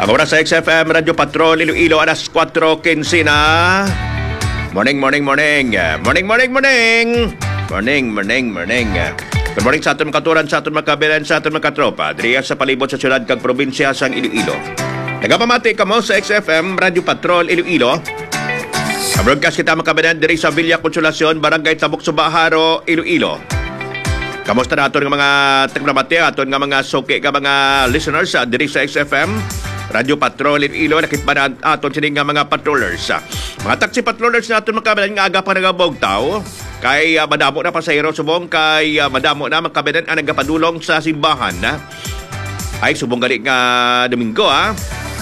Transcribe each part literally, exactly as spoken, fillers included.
Ang oras sa X F M Radio Patrol Iloilo, alas kwatro kinse na. Morning, morning, morning. Morning, morning, morning. Morning, morning, morning. Good morning sa aton makaturan, sa aton makabilan, sa aton makatropa. Diriya sa palibot sa syudad kag probinsya sang Iloilo. Nagapamati kamo sa X F M Radio Patrol Iloilo. Ang broadcast kita makabilan diri sa Villa Consolacion, Barangay Tabok, Subaharo, Iloilo. Kamusta na aton nga mga tagnamati, aton nga mga suki nga mga listeners uh, diri sa X F M Radio Patrol Iloilo. Nakit ba na aton sining nga mga patrollers, uh, mga taxi patrollers na aton makabilan nga aga pa nagabog tao. Kay uh, madamo na pasahero subong, kay uh, madamo na makabilan ang nagapadulong sa simbahan na uh. ay subong gali nga Domingo ha.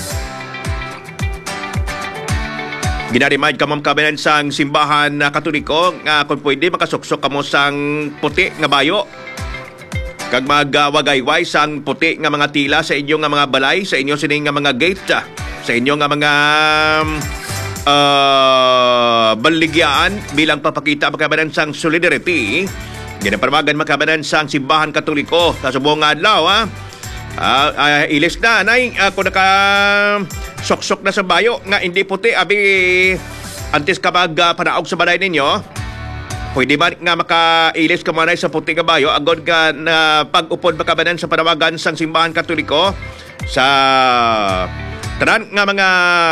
Ginarimind ka mo makabilan sang simbahan na uh, Katoliko nga uh, kung pwede makasuksok kamo sang puti nga bayo kag magwagayway uh, sang puti nga mga tila sa inyo nga mga balay, sa inyo sining nga mga gate, uh, sa inyo nga mga uh, baligyan bilang papakita makabanan sang solidarity. Ginaparmagan makabanan sang simbahan Katoliko sa subong adlaw ha. Uh, uh, ilis na nay uh, kung naka sok-sok na sa bayo nga hindi puti abi antes ka mag uh, panaog sa balay ninyo, pwede ba nga makailis ka manay sa puti nga bayo agod ka na pag-upod makabanan sa panawagan sang simbahan Katoliko sa tanan nga mga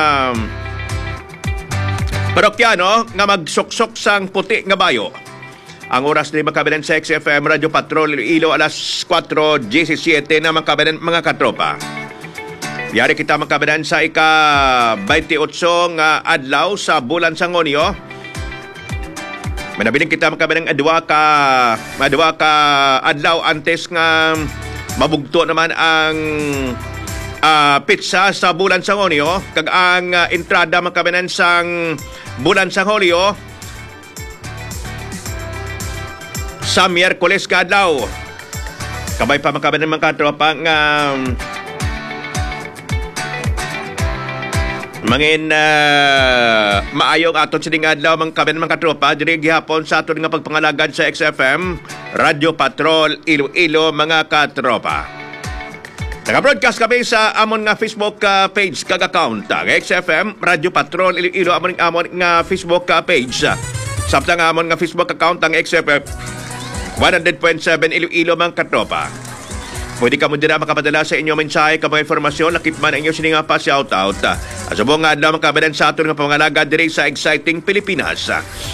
parokyano nga magsuksok sang puti nga bayo. Ang oras ni makabinan sa X F M Radio Patrol Iloilo, alas kwatro disisiete na makabinan mga katropa. Yari kita makabinan sa ika twenty-eight nga adlaw sa bulan sang Hunyo. Manabiling kita makabinan adwa ka adwa ka adlaw antes nga mabugto naman ang uh, pizza sa bulan sang Hunyo, kag ang uh, entrada makabinan sang bulan sang Hulyo sa Miyerkules kadlaw. Kabay pa makabinan mga katropa nga um, mangin uh, maayong aton sining adlaw mga kabinan mga katropa diri gihapon sa aton nga pagpangalagad sa X F M Radio Patrol Iloilo mga katropa. Naka-broadcast kami sa amon nga Facebook uh, page kag account uh, X F M Radio Patrol Iloilo, amon amon nga Facebook uh, page. Uh, Sabta nga amon nga Facebook account ang X F M one hundred point seven Iloilo mga katropa. Pwede ka mo dira makapadala sa inyo mensahe ka mga informasyon, lakip man inyo sininga pa shout out. Asubong nga adlaw makabadan sa aton nga pangalaga diri sa exciting Pilipinas.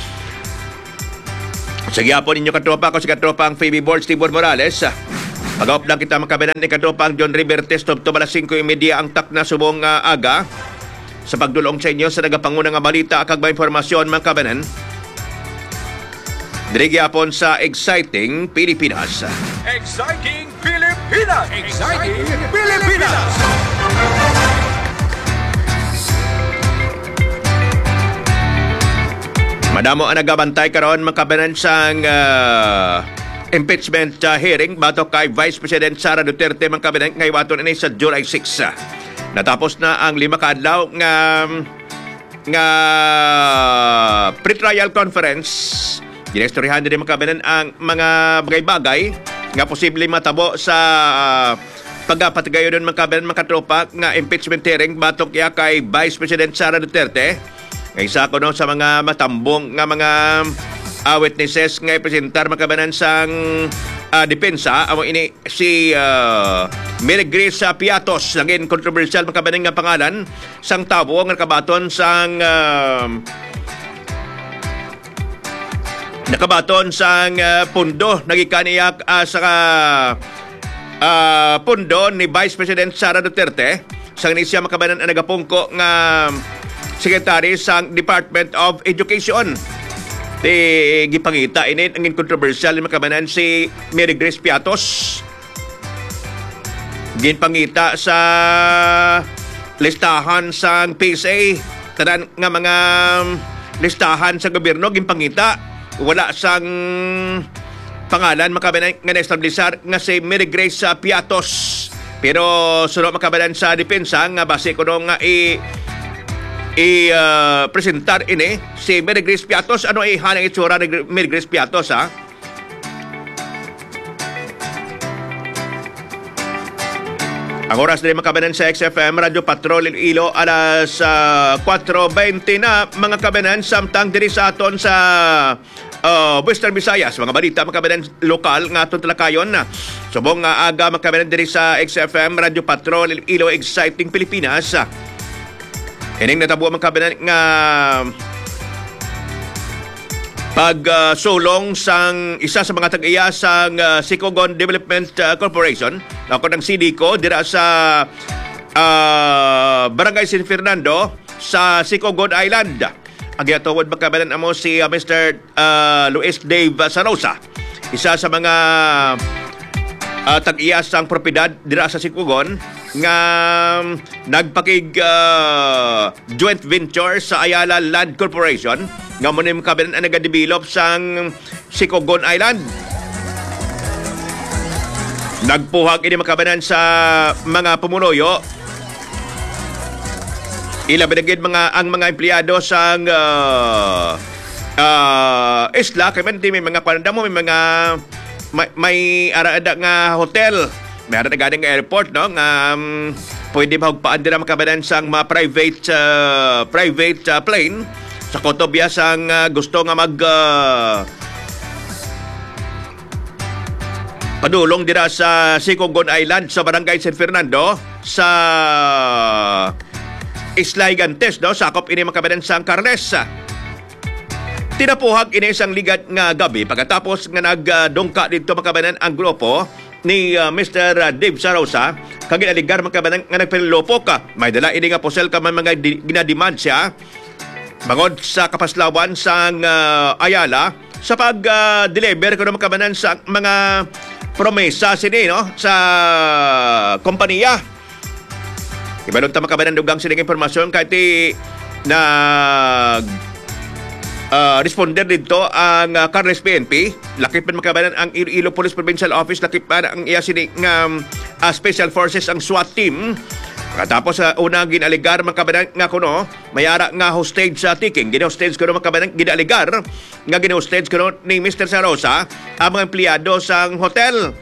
Sige po ninyo katropa, ko si katropa ang Phoebe Board Steve Morales. Pag-up lang kita makabadan ni katropa ang John River Test of to balas singko y media ang tak na subong uh, aga sa pagdulong sa inyo sa nagapanguna nga balita kag mga informasyon mga kabanan. Diri gyapon sa exciting Pilipinas. Exciting Pilipinas! Exciting Pilipinas! Madamo ang nagabantay karon makabanan sang uh, impeachment uh, hearing batok kay Vice President Sara Duterte makabanan ngay waton ini sa July sixth. Uh. Natapos na ang lima ka adlaw nga nga pre-trial conference. Ginestoryahan din makabanan ang mga bagay-bagay nga posible matabo sa uh, pagpatigayon ng makabanan mga katropa nga impeachment hearing batok ya kay Vice President Sara Duterte. Nga isa ko no sa mga matambong nga mga uh, witnesses nga ipresentar makabanan sang uh, depensa. Amo ini si uh, Mary Grace Piatos, naging controversial makabanan nga pangalan sang tabo nga kabaton sang uh, nakabaton sang uh, pundo nagikaniyak uh, sa uh, pundo ni Vice President Sara Duterte sang ni siya makabanan ang nagapungko nga Secretary sang Department of Education. Di gipangita ini ang controversial ni makabanan si Mary Grace Piatos. Ginpangita sa listahan sang P S A, tanan nga mga listahan sa gobyerno ginpangita. Wala sang pangalan makabanan nga na-establisar nga si Mary Grace Piatos. Pero sunod makabanan sa depensa nga base ko nga i i uh, presentar ini si Mary Grace Piatos. Ano ay hanang itsura ni Mary Grace Piatos ha? Ang oras din makabanan sa X F M, Radyo Patrol Iloilo, alas uh, four twenty na mga kabanan, samtang diri sa aton sa uh, Western Visayas. Mga balita makabanan lokal nga aton talakayon na. Subong nga aga makabanan diri sa X F M, Radyo Patrol Iloilo, Exciting Pilipinas. Ining natabo makabanan nga pagsulong uh, sang isa sa mga tag-iya sang uh, Sicogon Development uh, Corporation, ako ng C D C O dira sa uh, Barangay San Fernando sa Sicogon Island. Ang gatuwod magkabalan amo si uh, Mister Uh, Luis Dave Sarosa, isa sa mga uh, tag-iya sang propiedad dira sa Sicogon nga um, nagpakig uh, joint venture sa Ayala Land Corporation nga mo nim kabalan ang nagadevelop sang Sicogon Island. Nagpuhag ini makabanan sa mga pumunuyo. Ila binagid mga ang mga empleyado sang uh, uh, isla kay man may mga kwanda mo may mga may, may araada nga hotel. May araada nga airport no nga um, pwede mahugpaan dira makabanan sang mga private uh, private uh, plane sa Cotobia sang uh, gusto nga mag uh, padulong dira sa Sicogon Island sa Barangay San Fernando sa Isla Gigantes, no? Sakop ini makabanan sang Carles. Tinapuhag ini sang ligat nga gabi pagkatapos nga nagdungka dito makabanan ang grupo ni uh, Mister Dave Sarosa kag ginaligar makabanan nga nagpilopok ka. May dala ini nga posel ka man mga di, ginademand siya bangod sa kapaslawan sang uh, Ayala sa pag-deliver uh, ko naman kabanan sa mga promesa sini no sa kompanya. Iba nung tama kabanan dugang sining informasyon kahit nag uh, responder dito ang uh, Carles P N P. Lakip man makabanan ang Iloilo Police Provincial Office, lakip man ang iya sining um, uh, Special Forces ang SWAT team. Katapos sa uh, unang ginaligar makabanan nga kuno, mayara nga hostage sa taking. Gina-hostage kuno makabanan ginaligar nga gina-hostage kuno ni Mister Sarosa ang mga empleyado sang hotel.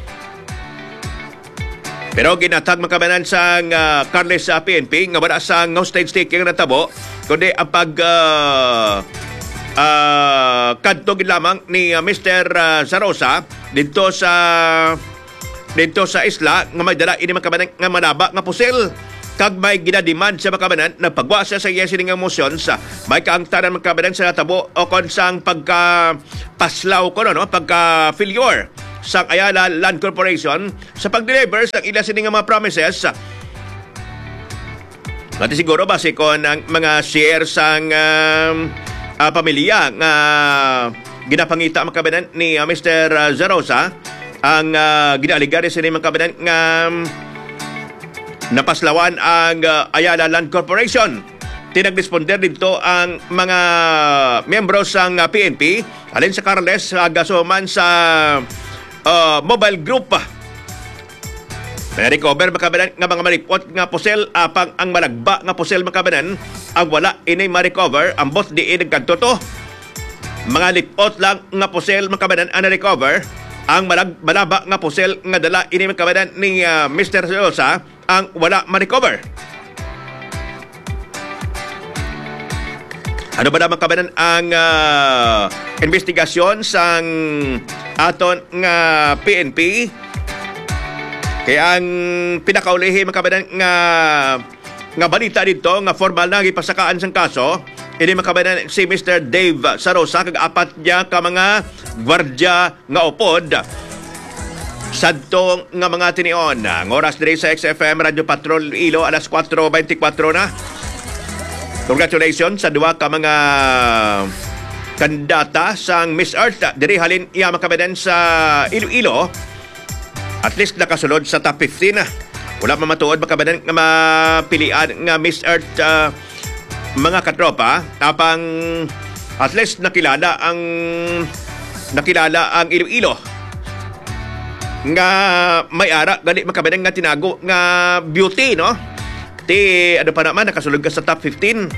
Pero ginatag makabanan sang uh, Carles sa uh, P N P nga wala sang hostage taking na tabo, kundi ang pag uh, uh, kadtog lamang ni uh, Mister Uh, Sarosa dito sa dito sa isla nga may dala ini makabanan nga manaba nga pusil kag may ginademand sa makabanan na pagwa sa iya sining emosyon sa may kaangtaran makabanan sa natabo o kon sang pagka paslaw ko no pagka failure sang Ayala Land Corporation sa pag-deliver sa ila sining mga promises. Pati siguro base ko ng mga share sang uh, uh, pamilya nga ginapangita makabanan ni uh, Mister Uh, Zarosa ang uh, ginaaligari sa mga kabanan nga um, napaslawan ang uh, Ayala Land Corporation. Tinag-responder dito ang mga miyembro sang uh, P N P alin sa Carles agasuman sa uh, mobile group. Na-recover makabanan nga mga maripot nga posel apang ang malagba nga posel makabanan ang wala inay ma-recover ang bot di nagkanto. Mga lipot lang nga posel makabanan ang na-recover. Ang malag, malaba nga posel nga dala ini makabanan ni uh, Mister Sarosa ang wala ma-recover. Ano ba naman kabanan ang uh, investigasyon sang aton nga P N P? Kaya ang pinakaulihi makabanan nga nga balita dito nga formal na gipasakaan sang kaso ini makabanan si Mister Dave Sarosa kag apat niya ka mga gwardya nga upod sadto nga mga tinion. Ang oras diri sa X F M Radyo Patrol Iloilo alas four twenty-four na. Congratulations sa duwa ka mga kandidata sang Miss Earth diri halin iya makabanan sa Iloilo. At least nakasulod sa top fifteen na. Wala mamatuod makabanan nga mapilian nga Miss Earth uh, mga katropa tapang at least nakilala ang nakilala ang Iloilo nga may ara gali makabanan nga tinago nga beauty no ti ano pa naman nakasulod ka sa top fifteen.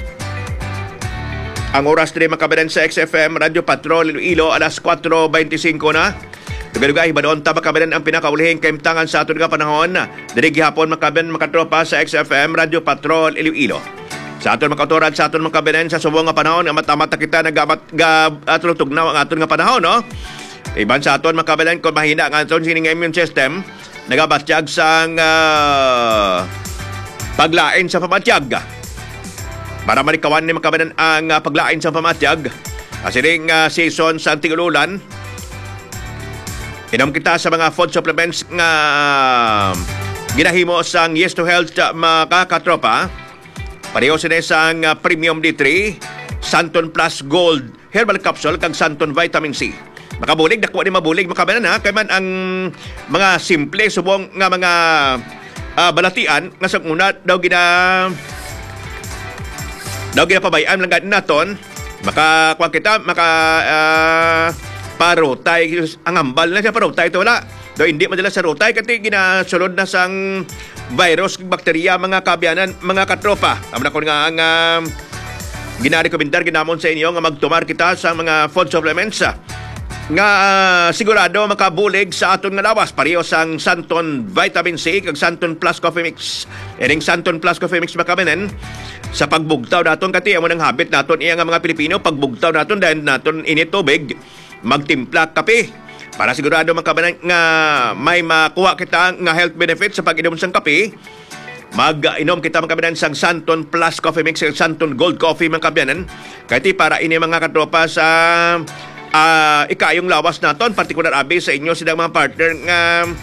Ang oras din makabanan sa X F M Radyo Patrol Iloilo alas four twenty-five na. Lugar-lugar hibadoon ta makabanan ang pinakaulihing kaimtangan sa aton nga panahon. Diri gihapon makabanan makatropa sa X F M Radio Patrol Iloilo. Sa aton makaturan sa aton makabanan sa subong nga panahon nga mata-mata kita nagamat ga aton tugnaw ang aton nga panahon no. Iban sa aton makabanan kung mahina ang aton sining immune system nagabatyag sang uh, paglain sa pamatyag. Para malikawan ni makabanan ang uh, paglain sa pamatyag. Asiring uh, season sa tigululan. Inom kita sa mga food supplements nga uh, ginahimo sang Yes to Health uh, makakatropa. Pareho sila sang uh, Premium D three, Santon Plus Gold Herbal Capsule kag Santon Vitamin C. Makabulig, nakuha ni mabulig makabanan ha. Kaya man ang mga simple subong nga mga uh, balatian nga sa una daw gina daw ginapabayaan lang naton. Maka kuha kita, maka uh, parotay ang ambal na siya parotay ito wala do hindi madala sa rotay kasi ginasulod na sang virus bakterya mga kabyanan mga katropa amna ko nga ang uh, ginarekomendar ginamon sa inyo nga magtumar kita sa mga food supplements uh, nga uh, sigurado makabulig sa aton nga lawas pareho sang Santon Vitamin C kag Santon Plus Coffee Mix ining Santon Plus Coffee Mix makabanen sa pagbugtaw naton kati amo nang habit naton iya nga mga Pilipino pagbugtaw naton dahil naton init tubig magtimpla kape para sigurado makabanan nga may makuha kita nga health benefits sa pag-inom sang kape. Mag-inom kita makabanan sang Santon Plus Coffee Mix at Santon Gold Coffee makabanan kaya para ini mga katropa sa uh, ikayong lawas naton partikular abi sa inyo silang mga partner nga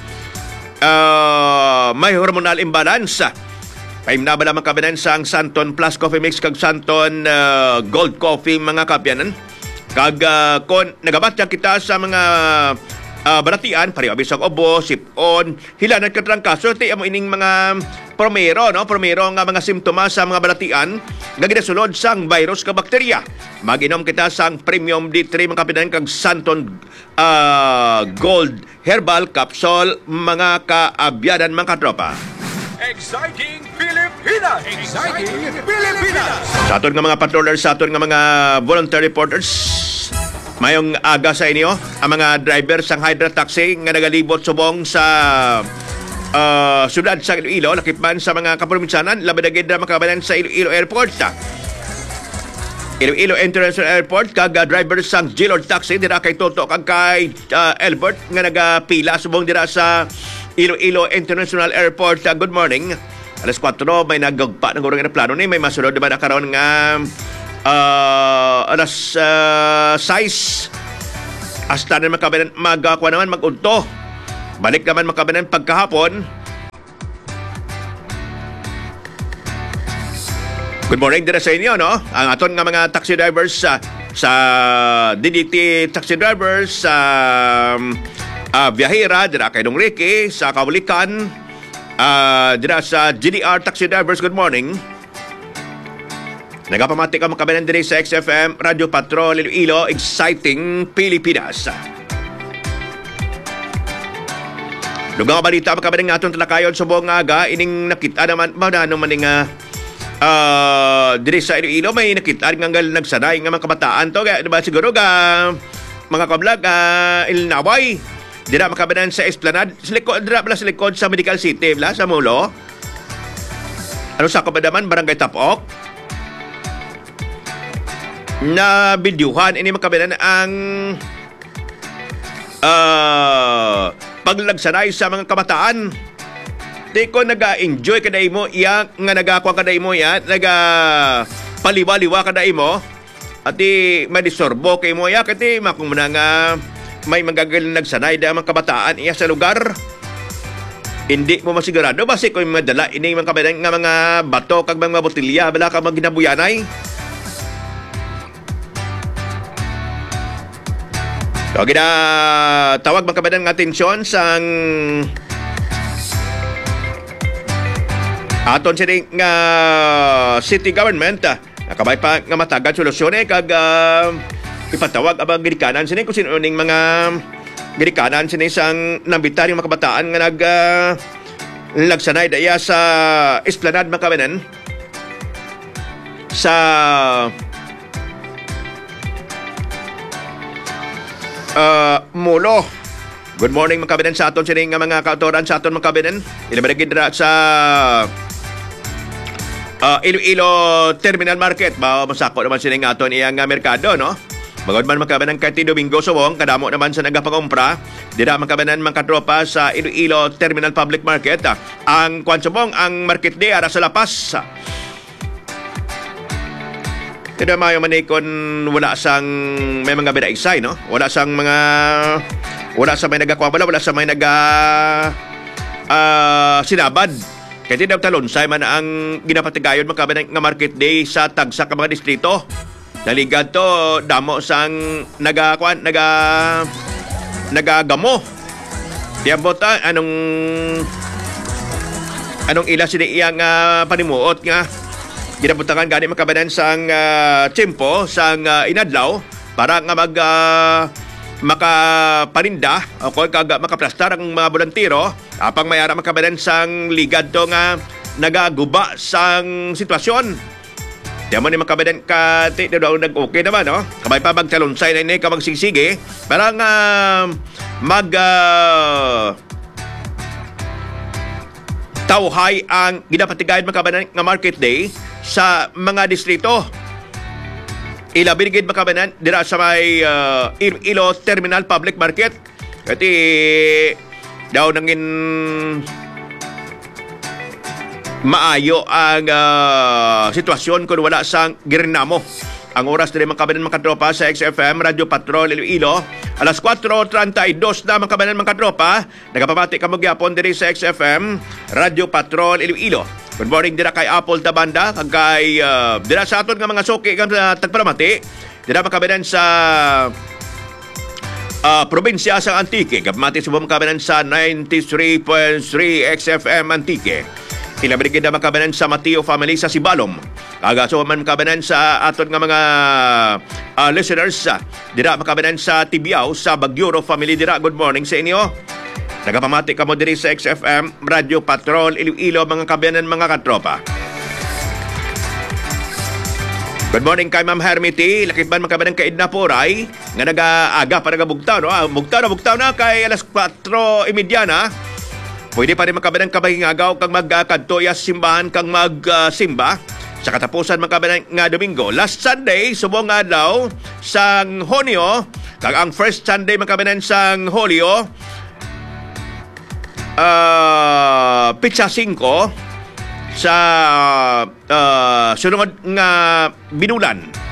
uh, may hormonal imbalance. Paim na bala makabanan sang Santon Plus Coffee Mix kag Santon uh, Gold Coffee mga kabyanan. Kag uh, kon nagabatya kita sa mga uh, baratian, pareho abis ang obo, sipon, hilanat katrangkaso, ti amo ining mga promero, no? Promero nga mga simptomas sa mga baratian nga ginasulod sang virus ka bakterya. Mag-inom kita sang Premium D three mga kapitan kag Santon uh, Gold Herbal Capsule mga kaabyadan mga katropa. Exciting Pilipinas! Exciting Pilipinas! Sa aton nga mga patrollers, sa aton nga mga voluntary reporters, mayong aga sa inyo, ang mga driver sang Hydra Taxi nga nagalibot subong sa uh, sudad sa Iloilo, lakipman sa mga kaprobinsyanan, labadagid na makabalan sa Iloilo Airport. Iloilo International Airport, kag uh, driver sang G-Lord Taxi, dira kay Toto, kag kay uh, Albert, nga nagapila subong dira sa Iloilo International Airport. Uh, good morning. Alas kwatro, may nagagpa ng urong aeroplano ni. May masunod naman na karoon nga uh, alas uh, sais. Hasta na makabanan magkakuha naman mag-unto. Balik naman makabanan pagkahapon. Good morning din sa inyo, no? Ang aton nga mga taxi drivers uh, sa D D T taxi drivers sa um, uh, Viajera, dira kay Dong Ricky, sa Kawalikan, uh, dira sa G D R taxi drivers, good morning. Nagapamati ka makabanan din sa X F M Radio Patrol Iloilo, Exciting Pilipinas. Lugang balita makabanan nga atong talakayon sa buong aga, ining nakita naman, ba na naman nga Uh, diri sa Iloilo may nakita nga nagsanay nga mga kabataan to kaya diba siguro ga mga kablog uh, Ilnaway dira makabanan sa Esplanade sa likod dira pala sa likod sa Medical City bla sa Mulo ano sa kabadaman Barangay Tapok na bidyuhan ini makabanan ang uh, paglagsanay sa mga kabataan. Di ko naga-enjoy kaday mo iya nga nagakuha kaday mo iya naga paliwa-liwa kaday mo at di madisorbo kay mo iya kati makung muna nga may magagaling nagsanay da mga kabataan iya sa lugar hindi mo masigurado basi kung madala ini mga kabataan nga mga bato kag mga botilya bala ka maginabuyanay. So gina tawag mga kabataan nga atensyon sang aton sining nga uh, city government uh, nakabay pa nga matagad solusyon eh kag uh, ipatawag ang gidikanan sining kung sino ning mga gidikanan sining sang nambitan yung mga kabataan nga nag uh, lagsanay daya sa Esplanade makabanan sa uh, Mulo Good morning mga kabinan sa aton sining nga mga kautoran sa aton mga kabinan. Ilabarigid dira sa uh, Iloilo Terminal Market. Ba masako naman sining aton iyang uh, merkado, no? Bagod man makabanan kay Domingo Suwong, kadamo naman sa nagapangumpra. Dira makabanan mga katropa sa Iloilo Terminal Public Market. Ah. Ang kwan subong ang market day ara sa Lapas. Kaya mayo man kon wala sang may mga binaisay, no? Wala sang mga wala sa may nagakwabala, wala sa may naga uh, sinabad. Kaya tindaw talonsay man ang ginapatigayon makabanan nga market day sa tagsa ka mga distrito. Daligad to damo sang naga kwan naga nagagamo. Diabota anong anong ila sila iyang uh, panimuot nga ginabutangan gani makabanan sang uh, tiyempo sang uh, inadlaw para nga mag uh, makapaninda o kung kaga makaplastar ang mga volunteero apang mayara makabanan sang ligad to nga nagaguba sang sitwasyon. Diyan mo ni makabadan ka, ti, daw nag-okay naman, no? Kamay pa magtalonsay na ini, ka magsigsige. Parang uh, mag... Uh, tauhay ang ginapatigayan makabanan nga market day sa mga distrito. Ilabirigid makabanan dira sa may uh, Iloilo Terminal Public Market. Kati daw nangin... maayo ang uh, sitwasyon kung wala sang girinamo. Ang oras din mga kabanan mga katropa sa X F M Radio Patrol Iloilo. Alas four thirty-two na mga kabanan mga katropa. Nagapamati ka magyapon diri sa X F M Radio Patrol Iloilo. Good morning dira kay Apple Tabanda, kag kay uh, dira sa aton nga mga suki nga uh, tagparamati. Dira mga kabanan sa uh, probinsya sa Antique. Gapamati sa mga kabanan sa ninety-three point three X F M Antique. Ilabrigid na makabanan sa Mateo family sa Sibalom. Kagaso man makabanan sa aton nga mga uh, listeners. Uh, dira makabanan sa Tibiao sa Bagyoro family dira. Good morning sa inyo. Nagapamati ka mo diri sa X F M Radio Patrol Iloilo mga kabanan mga katropa. Good morning kay Ma'am Hermity. Lakit man makabanan kay Edna Poray nga nag-aga para nagabugtaw, no? Bugtaw na bugtaw na kay alas four thirty na. Pwede pa rin makabanan kabahingagaw kang magkadto uh, simbahan kang magsimba. Uh, sa katapusan makabanan nga Domingo. Last Sunday, subong nga daw sang Honyo. Kag ang first Sunday makabanan sang Holyo. Uh, Pizza five sa uh, sunod nga binulan.